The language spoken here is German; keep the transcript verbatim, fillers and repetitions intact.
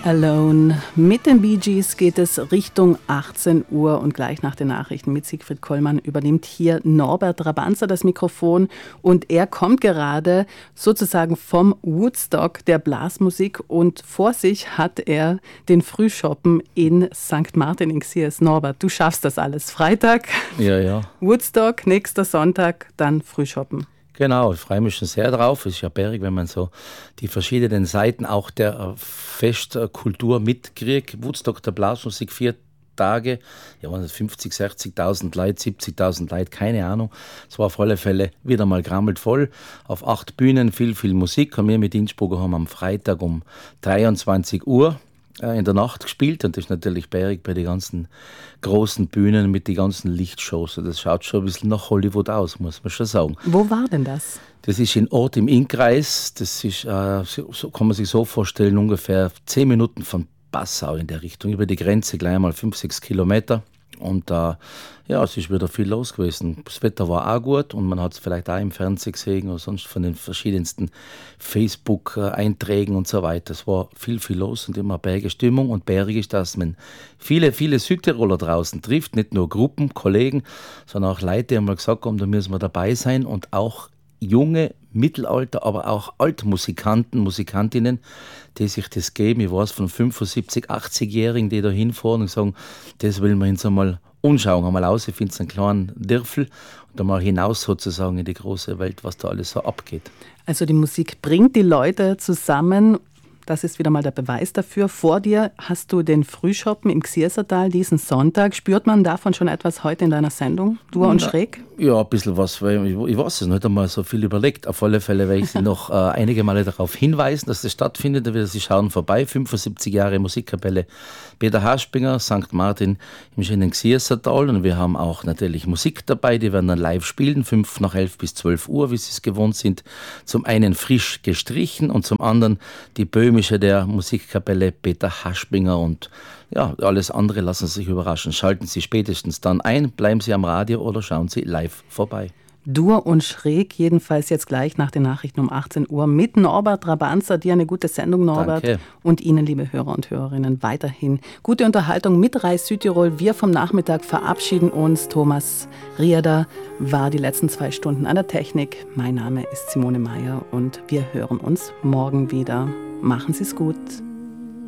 Alone. Mit den Bee Gees geht es Richtung achtzehn Uhr und gleich nach den Nachrichten mit Siegfried Kollmann übernimmt hier Norbert Rabanzer das Mikrofon und er kommt gerade sozusagen vom Woodstock der Blasmusik und vor sich hat er den Frühschoppen in Sankt Martin in Xiers. Norbert, du schaffst das alles. Freitag, ja, ja. Woodstock, nächster Sonntag, dann Frühschoppen. Genau, ich freue mich schon sehr drauf. Es ist ja bärig, wenn man so die verschiedenen Seiten auch der Festkultur mitkriegt. Woodstock der Blasmusik, vier Tage, ja, waren es fünfzig, sechzigtausend Leute, siebzigtausend Leute, keine Ahnung. Es war auf alle Fälle wieder mal grammelt voll. Auf acht Bühnen, viel, viel Musik. Und wir mit Innsbrucker haben am Freitag um dreiundzwanzig Uhr in der Nacht gespielt und das ist natürlich bärig bei den ganzen großen Bühnen mit den ganzen Lichtshows. Das schaut schon ein bisschen nach Hollywood aus, muss man schon sagen. Wo war denn das? Das ist in Ort im Innkreis. Das ist, äh, so kann man sich so vorstellen, ungefähr zehn Minuten von Passau in der Richtung, über die Grenze gleich mal fünf, sechs Kilometer. Und äh, ja, es ist wieder viel los gewesen. Das Wetter war auch gut und man hat es vielleicht auch im Fernsehen gesehen oder sonst von den verschiedensten Facebook-Einträgen und so weiter. Es war viel, viel los und immer bärige Stimmung. Und bärig ist, dass man viele, viele Südtiroler draußen trifft. Nicht nur Gruppen, Kollegen, sondern auch Leute, die einmal gesagt haben, da müssen wir dabei sein. Und auch junge, Mittelalter, aber auch Altmusikanten, Musikantinnen, die sich das geben. Ich weiß von fünfundsiebzig-, achtzig-Jährigen, die da hinfahren und sagen, das will man uns einmal anschauen, einmal aus. Ich finde es einen kleinen Dörfel und einmal hinaus sozusagen in die große Welt, was da alles so abgeht. Also die Musik bringt die Leute zusammen. Das ist wieder mal der Beweis dafür. Vor dir hast du den Frühschoppen im Xiersertal diesen Sonntag. Spürt man davon schon etwas heute in deiner Sendung, Dur und Schräg? Ja, ein bisschen was, weil ich, ich weiß es nicht einmal so viel überlegt. Auf alle Fälle werde ich Sie noch äh, einige Male darauf hinweisen, dass das stattfindet. Da wird Sie schauen vorbei. fünfundsiebzig Jahre Musikkapelle Peter Haschbinger, Sankt Martin im schönen Xiersertal. Und wir haben auch natürlich Musik dabei, die werden dann live spielen, fünf nach elf bis zwölf Uhr, wie Sie es gewohnt sind. Zum einen frisch gestrichen und zum anderen die Böhmische der Musikkapelle Peter Haschbinger. Und ja, alles andere lassen Sie sich überraschen. Schalten Sie spätestens dann ein, bleiben Sie am Radio oder schauen Sie live vorbei. Dur und Schräg, jedenfalls jetzt gleich nach den Nachrichten um achtzehn Uhr mit Norbert Rabanzer. Dir eine gute Sendung, Norbert. Danke. Und Ihnen, liebe Hörer und Hörerinnen, weiterhin gute Unterhaltung mit Reis Südtirol. Wir vom Nachmittag verabschieden uns. Thomas Rierder war die letzten zwei Stunden an der Technik. Mein Name ist Simone Meyer und wir hören uns morgen wieder. Machen Sie es gut.